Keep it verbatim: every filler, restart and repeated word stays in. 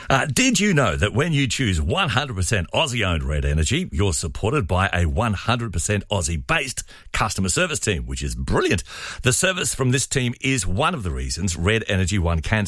Uh, did you know that when you choose one hundred percent Aussie-owned Red Energy, you're supported by a one hundred percent Aussie-based customer service team, which is brilliant. The service from this team is one of the reasons Red Energy won Cancer